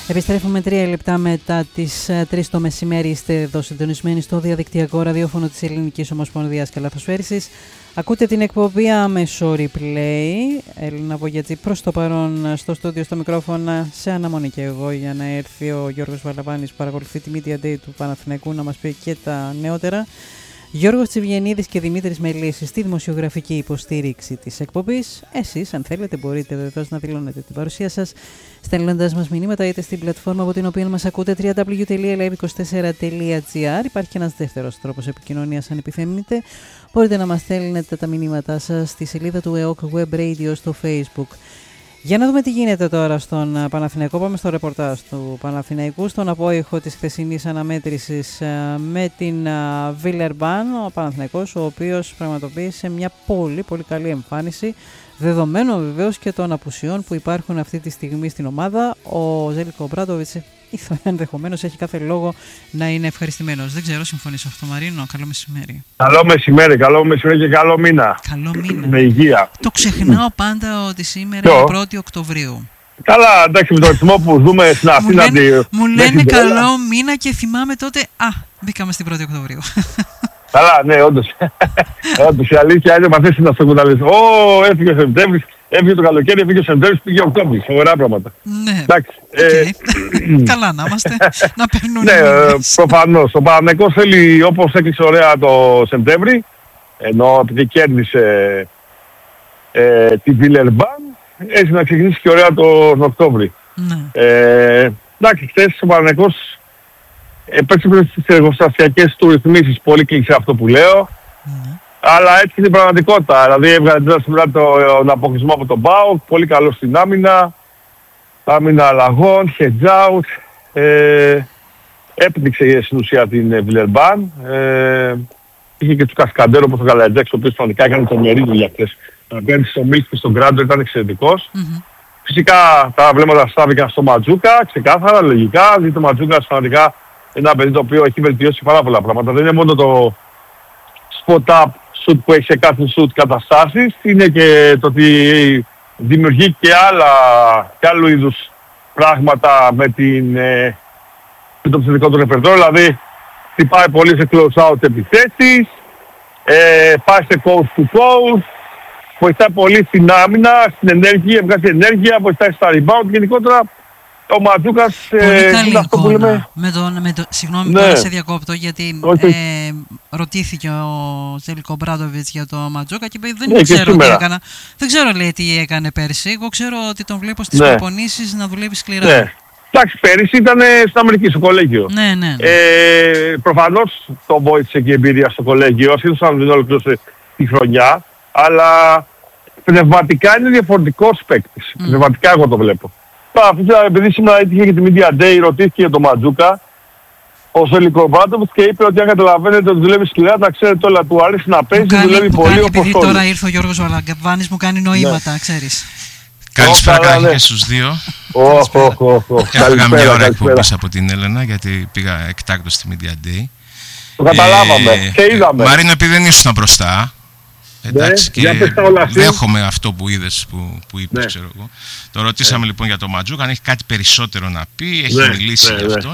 Επιστρέφουμε 3 λεπτά μετά τις 3 το μεσημέρι. Είστε εδώ συντονισμένοι στο διαδικτυακό ραδιόφωνο της Ελληνικής Ομοσπονδίας Καλαθοσφαίρισης. Ακούτε την εκπομπή άμεσο replay. Έλληνα Βογιατζή προς το παρόν στο στούντιο, στο μικρόφωνα, σε αναμονή και εγώ για να έρθει ο Γιώργος Βαλαβάνης που παρακολουθεί τη Media Day του Παναθηναϊκού να μας πει και τα νεότερα. Γιώργος Τσιβιανίδης και Δημήτρης Μελίσης στη δημοσιογραφική υποστήριξη της εκπομπής. Εσείς, αν θέλετε, μπορείτε βεβαίως να δηλώνετε την παρουσία σας στέλνοντας μας μηνύματα είτε στην πλατφόρμα από την οποία μας ακούτε www.live24.gr. Υπάρχει και ένας δεύτερος τρόπος επικοινωνίας αν επιθυμείτε. Μπορείτε να μας στέλνετε τα μηνύματά σας στη σελίδα του ΕΟΚ Web Radio στο Facebook. Για να δούμε τι γίνεται τώρα στον Παναθηναϊκό. Πάμε στο ρεπορτάζ του Παναθηναϊκού, στον απόϊχο της χθεσινής αναμέτρησης με την Βιλερμπάν. Ο Παναθηναϊκός, ο οποίος πραγματοποίησε μια πολύ πολύ καλή εμφάνιση, δεδομένου βεβαίως και των απουσιών που υπάρχουν αυτή τη στιγμή στην ομάδα. Ο Ζέλικο Ομπράντοβιτς ενδεχομένως έχει κάθε λόγο να είναι ευχαριστημένος. Δεν ξέρω, συμφωνείς αυτό, Μαρίνο? Καλό μεσημέρι. Καλό μεσημέρι και καλό μήνα. Καλό μήνα. Με υγεία. Το ξεχνάω πάντα ότι σήμερα είναι 1η Οκτωβρίου. Καλά, εντάξει, με τον ρυθμό που ζούμε στην Αθήνα. Μου λένε καλό μήνα και θυμάμαι τότε. Μπήκαμε στην 1η Οκτωβρίου. Καλά, ναι, όντως. Η αλήθεια είναι μαθαίνεις να στο κουταλείς. Έφυγε ο Σεπτέμβρης, έφυγε το καλοκαίρι, έφυγε ο Σεπτέμβρης, πήγε ο Οκτώβρης. Ωραία πράγματα. Ναι. Εντάξει. Καλά να είμαστε, να περνούν. Ναι, προφανώς. Ο Παναθηναϊκός θέλει, όπως έκλεισε ωραία το Σεπτέμβρη, ενώ επειδή κέρδισε τη Βιλερμπάν, έτσι να ξεκινήσει και ωραία τον Οκτώβρη. Ναι. Εντάξει, χθες ο Παναθηναϊκός έπαιξε στις εργοστασιακές του ρυθμίσεις, πολύ κλείσε αυτό που λέω, αλλά έτσι είναι η πραγματικότητα. Δηλαδή έβγαλε τον αποκλεισμό από τον ΠΑΟΚ, πολύ καλό στην άμυνα αλλαγών, hedge out, έπνιξε στην ουσία την Βιλερμπάν, είχε και τους Κασκαντέρο όπως ο Καλατζάκης, ο οποίος πραγματικά έκανε τρομερή δουλειά χθες. Απέναντι στο Μίλτ και στον Γκράντο ήταν εξαιρετικός. Φυσικά τα βλέμματα στάβηκαν στο Ματζούκα, ξεκάθαρα, λογικά, δείτε το Ματζούκα πραγματικά ένα παιδί το οποίο έχει βελτιώσει πάρα πολλά πράγματα. Δεν είναι μόνο το spot-up shoot που έχει σε κάθε shoot καταστάσεις, είναι και το ότι δημιουργεί και άλλου είδους πράγματα με το ψηφικό του ρεπερτόριο. Δηλαδή χτυπάει πολύ σε close-out επιθέσεις, πάει σε coast to coast, βοηθάει πολύ στην άμυνα, στην ενέργεια, βγάζει ενέργεια, βοηθάει στα rebound. Γενικότερα ο Ματζούκας είναι αυτό που λέμε. Συγγνώμη, τώρα σε διακόπτω, γιατί ρωτήθηκε ο Ζέλικο Ομπράντοβιτς για το Ματζούκα και είπε δεν ξέρω τι έκανα. Δεν ξέρω, λέει, τι έκανε πέρσι. Εγώ ξέρω ότι τον βλέπω στις προπονήσεις να δουλεύει σκληρά. Ναι. Εντάξει, πέρυσι ήταν στην Αμερική, στο κολέγιο. Ναι. Προφανώς τον βοήθησε και η εμπειρία στο κολέγιο, ασχέτως αν δεν ολοκλήρωσε τη χρονιά, αλλά πνευματικά είναι διαφορετικός παίκτης. Πνευματικά εγώ το βλέπω. Επειδή σήμερα έτυχε και τη Media Day, ρωτήθηκε για τον Ματζούκα ο Ζέλικο Ομπράντοβιτς και είπε ότι αν καταλαβαίνετε ότι δουλεύει σκληρά, τα ξέρετε όλα, του αρέσει να παίζει, δουλεύει πολύ όπως επειδή τώρα ήρθε ο Γιώργος Βαλαβάνης, μου κάνει νοήματα, ξέρεις. Καλησπέρα καταρχήν και στους δύο. Έφυγα μια ώρα εκπομπής από την Έλενα γιατί πήγα εκτάκτως στη Media Day. Το καταλάβαμε και είδαμε. Μαρίνο, επειδή δεν ήσουν μπροστά, εντάξει, και δέχομαι αυτό που είδες, που είπες, ξέρω εγώ. Το ρωτήσαμε λοιπόν για το Ματζούκα, αν έχει κάτι περισσότερο να πει, έχει μιλήσει γι' αυτό,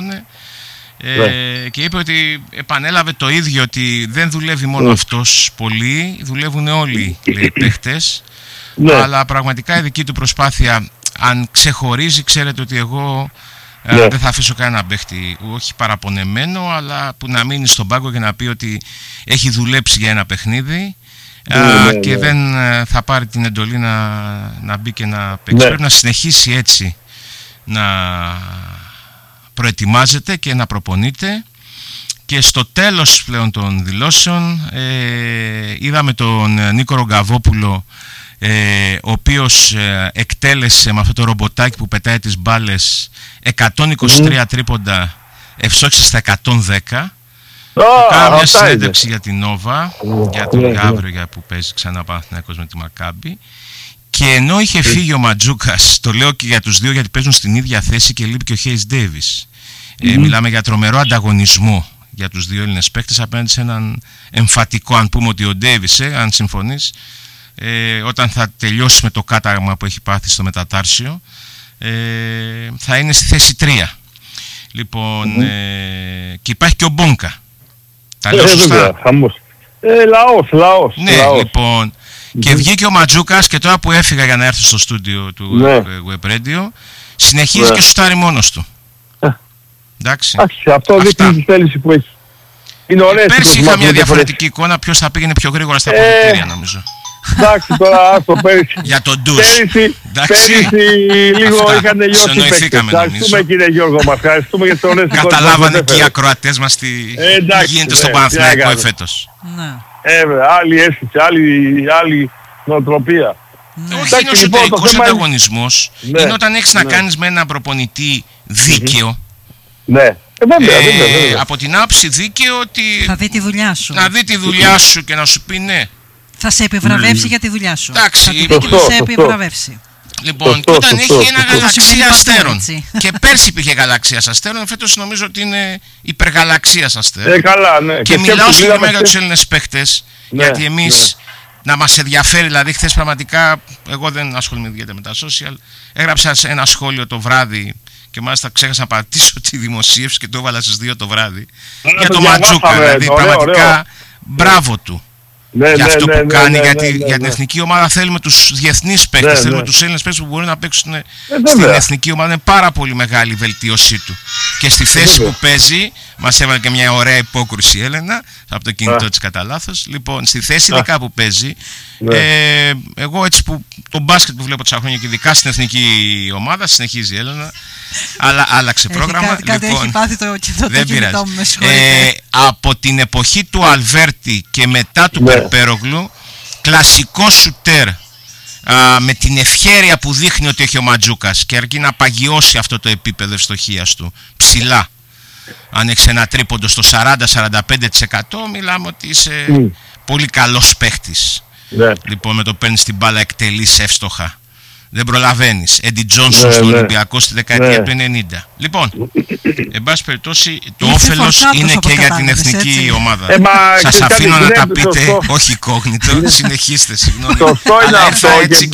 και είπε ότι επανέλαβε το ίδιο, ότι δεν δουλεύει μόνο αυτός πολύ, δουλεύουν όλοι, λέει, παίχτες, αλλά πραγματικά η δική του προσπάθεια, αν ξεχωρίζει, ξέρετε ότι εγώ δεν θα αφήσω κανένα παίχτη, όχι παραπονεμένο, αλλά που να μείνει στον πάγκο και να πει ότι έχει δουλέψει για ένα παιχνίδι. Και δεν θα πάρει την εντολή να μπει και να παίξει. Πρέπει να συνεχίσει έτσι να προετοιμάζεται και να προπονείται. Και στο τέλος πλέον των δηλώσεων είδαμε τον Νίκο Ρογκαβόπουλο, ο οποίος εκτέλεσε με αυτό το ρομποτάκι που πετάει τις μπάλες 123 τρίποντα, ευσόχησε στα 110. Κάνω μια συνέντευξη για την Νόβα, για το αύριο που παίζει ξανά Παναθηναϊκός με τη Μακάμπι. Και ενώ είχε φύγει ο Ματζούκας, το λέω και για τους δύο γιατί παίζουν στην ίδια θέση και λείπει και ο Χέις Ντέιβις. Μιλάμε για τρομερό ανταγωνισμό για τους δύο Έλληνες παίκτες απέναντι σε έναν εμφατικό, αν πούμε ότι ο Ντέιβις, αν συμφωνείς, όταν θα τελειώσει με το κάταγμα που έχει πάθει στο μετατάρσιο, θα είναι στη θέση 3. Λοιπόν, και υπάρχει και ο Μπόνκα. Τα λέω σωστά? Λαός. Ναι, λοιπόν. Και βγήκε ο Ματζούκας και τώρα που έφυγα για να έρθω στο στούντιο του Web Radio, συνεχίζει και σουτάρει μόνος του. Εντάξει. Αυτό δείχνει τη θέληση που έχει. Πέρσι είχα μια διαφορετική εικόνα, ποιος θα πήγαινε πιο γρήγορα στα αποδυτήρια, νομίζω. Εντάξει, τώρα άστο πέρυσι. Για τον ντους. Πέρυσι λίγο είχαν λιώσει οι παίκτες. Ευχαριστούμε κύριε Γιώργο μας, ευχαριστούμε για τις ωραίες εικόνες. Καταλάβανε και οι ακροατές μας τι γίνεται στον Παναθηναϊκό εφέτος. Άλλη αίσθηση, άλλη νοοτροπία. Όχι, είναι ο εσωτερικός ανταγωνισμός. Είναι όταν έχεις να κάνεις με έναν προπονητή δίκαιο. Ναι. Βέβαια. Από την άψη δίκαιο ότι θα δει τη δουλειά σου. Να δει τη δουλειά σου και να σου πει ναι. Θα σε επιβραβεύσει για τη δουλειά σου. Εντάξει, θα σε επιβραβεύσει. Λοιπόν, και όταν έχει ένα γαλαξία αστέρων. Και πέρσι υπήρχε γαλαξία αστέρων, φέτος νομίζω ότι είναι υπεργαλαξία αστέρων. Καλά, ναι. Και μιλάω συγκεκριμένα για τους Έλληνες παίχτες, γιατί εμείς να μας ενδιαφέρει, δηλαδή χθες πραγματικά, εγώ δεν ασχολούμαι ιδιαίτερα με τα social, έγραψα ένα σχόλιο το βράδυ. Και μάλιστα ξέχασα να πατήσω τη δημοσίευση και το έβαλα στις 2 το βράδυ. Για το Ματζούκα, δηλαδή πραγματικά μπράβο του για αυτό που κάνει. Για την εθνική ομάδα θέλουμε τους διεθνείς παίκτες, θέλουμε τους Έλληνες παίκτες που μπορούν να παίξουν στην εθνική ομάδα. Είναι πάρα πολύ μεγάλη η βελτίωσή του. Και στη θέση που παίζει, μας έβαλε και μια ωραία υπόκρουση η Έλενα, από το κινητό της κατά λάθος. Λοιπόν, στη θέση ειδικά που παίζει, εγώ έτσι που το μπάσκετ που βλέπω τόσα χρόνια και ειδικά στην εθνική ομάδα, συνεχίζει η Έλενα, αλλά άλλαξε πρόγραμμα. Κάτι έχει πάθει το κινητό μου, με συγχωρείτε. Από την εποχή του Αλβέρτη και μετά του Περπέρογλου, κλασικό σουτέρ, με την ευχέρεια που δείχνει ότι έχει ο Ματζούκας και αρκεί να παγιώσει αυτό το επίπεδο ευστοχίας του ψηλά. Αν έχεις ένα τρίποντο στο 40-45%, μιλάμε ότι είσαι πολύ καλός παίχτης. Λοιπόν, με το παίρνεις την μπάλα, εκτελείς εύστοχα. Δεν προλαβαίνεις. Έντι Τζόνσον στο Ολυμπιακό στη δεκαετία του 90. Λοιπόν, εν πάση περιπτώσει, το όφελος είναι και για την εθνική ομάδα. Σας αφήνω να τα πείτε, όχι κόγνητο, συνεχίστε, συγγνώμη. Σωστό είναι αυτό.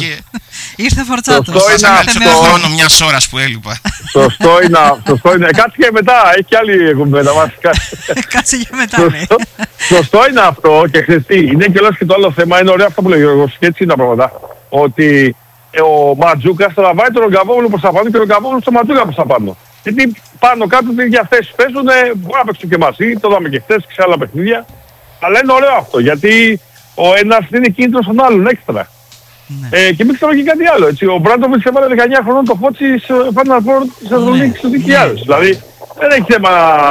Ήρθε φορτσάτος. Θα κάλυψε το χρόνο μιας ώρας που έλειπα. Σωστό είναι. Κάτσε και μετά, έχει άλλη κουμπέτα μας. Κάτσε και μετά. Σωστό είναι αυτό και χρηστή. Είναι και όλος και το άλλο θέμα, είναι ωραίο αυτό που λέει ο Γιώργος και έτσι είναι τα πράγματα. Ότι ο Ματζούκας θα βάζει τον Ρογκαβόγλου προς τα πάνω και ο Ρογκαβόγλου στο Ματζούκα προς τα πάνω. Γιατί πάνω κάτω για θέσεις παίζουν, μπορεί να παίξουν και μαζί, το είδαμε και χθες και σε άλλα παιχνίδια. Αλλά είναι ωραίο αυτό, γιατί ο ένας είναι κίνητρος στον άλλον έξτρα. Και μην ξέρω και κάτι άλλο, έτσι. Ο Μπράντοβιτς έβαλε 19 χρονών το Φώτσι πάνω από τη Θεσσαλονίκη στο 2000. Δηλαδή δεν έχει θέμα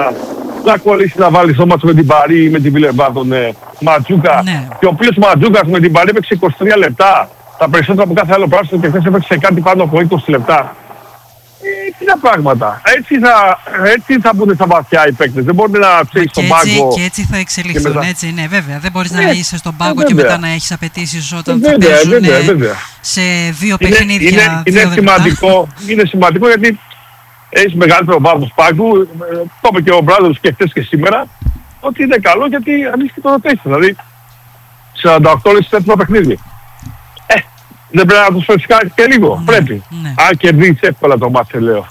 να κολλήσει να βάλει στο μάτσο με την Παρί ή με την Βιλερμπάν τον Ματζούκα. Και ο οποίος Ματζούκας με την Παρί έπαιξε 23 λεπτά. Τα περισσότερα από κάθε άλλο πράσινο και χθες έπαιξε κάτι πάνω από 20 λεπτά. Τι τα πράγματα. Έτσι θα μπουν στα βαθιά οι παίκτες. Δεν μπορεί να ψήσεις στον πάγκο. Και έτσι θα εξελιχθούν. Έτσι είναι, βέβαια. Δεν μπορείς να είσαι στον πάγκο και μετά να έχεις απαιτήσεις όταν θα παίζουν σε 2 παιχνίδια. Είναι σημαντικό γιατί έχεις μεγαλύτερο βάθος πάγκου. Το είπε και ο Μπράδος και χθες και σήμερα. Ότι είναι καλό γιατί ανοίξει και το rotation. Δηλαδή 48 ώρες στο παιχνίδι. Δεν πρέπει να τους φρεσκάρει και λίγο. Πρέπει. Αν κερδίσεις εύκολα το μάτσε, λέω.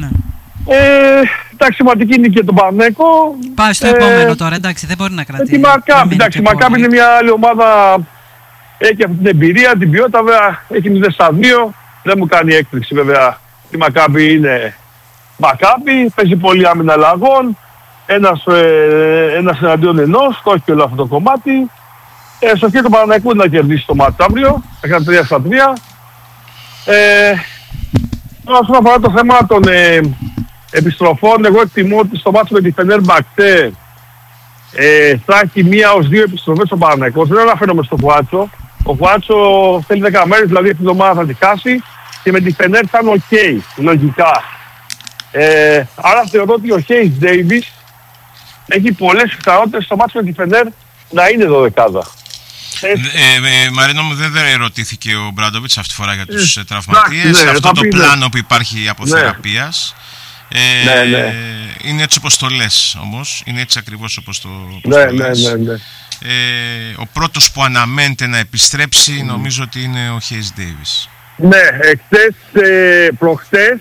Εντάξει, σημαντική νίκη για τον Παναθηναϊκό. Πάει στο επόμενο τώρα, εντάξει, δεν μπορεί να κρατήσει. Τη Μακάμπι, εντάξει, η Μακάμπι είναι μια άλλη ομάδα. Έχει αυτή την εμπειρία, την ποιότητα, βέβαια. Έχει 0-2. Δεν μου κάνει έκπληξη, βέβαια. Η Μακάμπι είναι Μακάμπι. Παίζει πολύ άμυνα αλλαγών. Ένας εναντίον ενός. Το έχει και όλο αυτό το κομμάτι. Στο χέρι του Παναθηναϊκού να κερδίσει το μάτς αύριο. Έκανε 3-3. Όσον αφορά το θέμα των επιστροφών, εγώ εκτιμώ ότι στο μάτς με τη Φενέρμπαχτσε θα έχει 1-2 επιστροφές στο Παναθηναϊκό. Δεν αναφέρομαι στο Χουάτσο. Ο Χουάτσο θέλει 10 μέρες, δηλαδή αυτή την εβδομάδα θα τη χάσει και με τη Φενέρ θα είναι ok, λογικά. Άρα θεωρώ ότι ο Χέις Ντέιβις έχει πολλές πιθανότητες στο μάτς με τη Φενέρ να είναι 12. Μαρίνο μου, δεν ερωτήθηκε ο Μπράντοβιτς αυτή τη φορά για τους τραυματίες. Αυτό το πλάνο που υπάρχει από θεραπείας είναι έτσι όπως το λες όμως. Είναι έτσι ακριβώς όπως το λες. Ο πρώτος που αναμένεται να επιστρέψει νομίζω ότι είναι ο Χέις Ντέιβις. Ναι, προχτές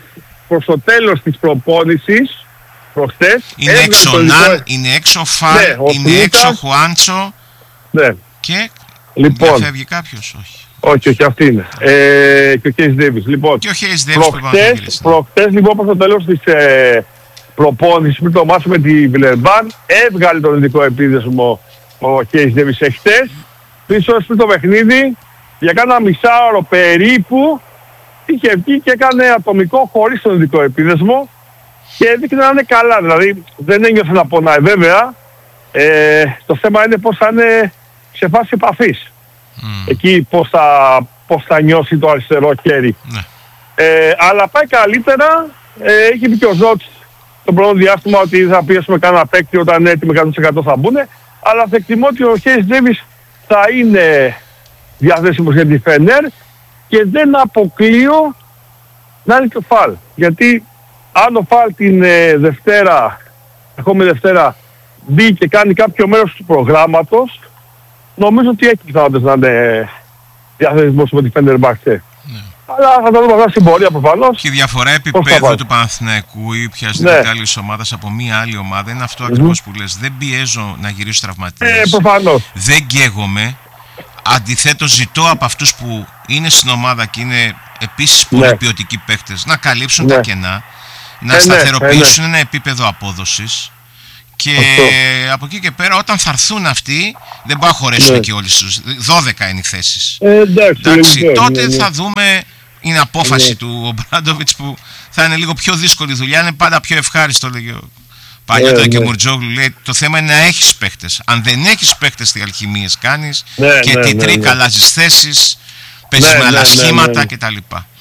προς το τέλος της προπόνησης, προχτές, είναι έξω ο Ναν, είναι έξω ο Φαλ, είναι έξω ο Χουάντσο, και λοιπόν, φεύγει κάποιος, όχι. Όχι, αυτή είναι. Και ο Χέις Ντέιβις. Λοιπόν, και ο Χέις Ντέιβις προχτές λοιπόν προς το τέλος της προπόνησης, πριν το μάτσο με τη Βιλερμπάν, έβγαλε τον ειδικό επίδεσμο ο Χέις Ντέιβις εχθές, πίσω πριν το παιχνίδι, για κάνα μισάωρο περίπου, είχε βγει και έκανε ατομικό χωρίς τον ειδικό επίδεσμο και έδειχνε να είναι καλά, δηλαδή δεν ένιωθε να πονάει. Βέβαια, το θέμα είναι πώς θα είναι σε φάση επαφής. Εκεί πώς θα νιώσει το αριστερό χέρι. Αλλά πάει καλύτερα. Έχει πει και ο Ζότς το πρώτο διάστημα ότι θα πιέσουμε κανένα παίκτη όταν είναι έτοιμοι 100% θα μπουν. Αλλά θα εκτιμώ ότι ο Χέις Ντέιβις θα είναι διαθέσιμος για τη Φενέρ και δεν αποκλείω να είναι και ο Φαλ. Γιατί αν ο Φαλ την ερχόμενη Δευτέρα μπει και κάνει κάποιο μέρος του προγράμματος, νομίζω ότι έχει πιθανότητες να είναι διαθέσιμος με τη Φενέρμπαχτσε. Αλλά θα τα δούμε αυτά στην πορεία προφανώς. Και η διαφορά επίπεδου του Παναθηναϊκού ή οποιασδήποτε άλλης ομάδας από μία άλλη ομάδα είναι αυτό ακριβώς που λες. Δεν πιέζω να γυρίσω τραυματίες. Δεν καίγομαι. Αντιθέτως ζητώ από αυτούς που είναι στην ομάδα και είναι επίσης πολύ ποιοτικοί παίκτες να καλύψουν τα κενά, να σταθεροποιήσουν ένα επίπεδο απόδοσης. Και από εκεί και πέρα όταν θα έρθουν αυτοί δεν πάω να χωρέσουν και όλοι τους 12 είναι οι θέσεις. Εντάξει, τότε θα δούμε. Είναι απόφαση του Ομπράντοβιτς που θα είναι λίγο πιο δύσκολη δουλειά. Είναι πάντα πιο ευχάριστο, λέγει παλιότερα και ο Μουρτζόγλου. Λέει το θέμα είναι να έχεις παίχτες. Αν δεν έχεις παίχτες, τι αλχημίες κάνεις και τι τρίκα αλλάζεις θέσεις, παίζεις με άλλα σχήματα κτλ.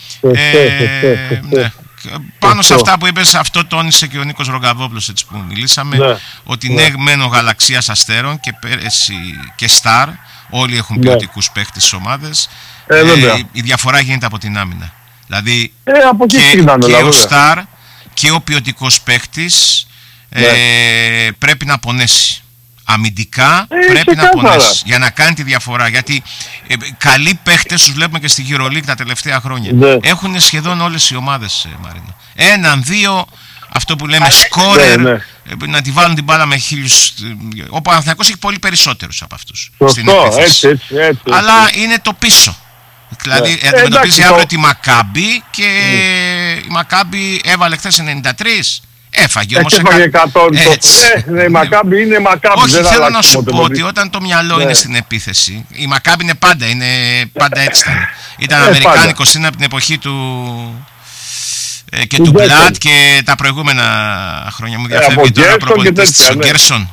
Πάνω σε αυτά που είπες, αυτό τόνισε και ο Νίκος Ρογκαβόπουλος, έτσι που μιλήσαμε, ότι ναι μεν ο Γαλαξίας Αστέρων και Σταρ όλοι έχουν ποιοτικούς παίχτες στις ομάδες. Η διαφορά γίνεται από την άμυνα. Δηλαδή και ο Σταρ και ο ποιοτικός παίχτης πρέπει να πονέσει. Αμυντικά πρέπει να πονέσει για να κάνει τη διαφορά. Γιατί καλοί παίχτες τους βλέπουμε και στη EuroLeague τα τελευταία χρόνια. Έχουν σχεδόν όλες οι ομάδες, Μαρίνο. Έναν, δύο, αυτό που λέμε σκόρερ, να τη βάλουν την μπάλα με 1000. Ο Παναθηναϊκός έχει πολύ περισσότερους από αυτούς στην επίθεση. Έτσι. Αλλά είναι το πίσω. Δηλαδή αντιμετωπίζει αύριο τη Μακάμπι και η Μακάμπι έβαλε χθες 93. Έφαγε όμως. Η Μακάμπι είναι Μακάμπι. Όχι, θέλω να σου πω ότι όταν το μυαλό είναι στην επίθεση, η Μακάμπι είναι πάντα έτσι. Ήταν αμερικάνικος, είναι από την εποχή του και του Μπλατ και τα προηγούμενα χρόνια. Μου διαφεύγει τώρα ο προπονητής, ο Γκέρσον.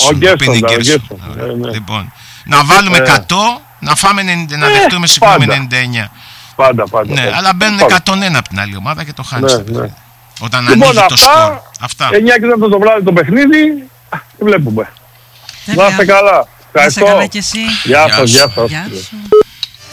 Λοιπόν, να βάλουμε 100, να φάμε να δεχτούμε συγγνώμη 99. Πάντα. Ναι, αλλά μπαίνουν 101 από την άλλη ομάδα και το χάνεις. Όταν ανοίγει το σκορ. Αυτά. 9 και το βράδυ το παιχνίδι, βλέπουμε. Να είστε καλά. Να είστε καλά κι εσύ. Γεια σας.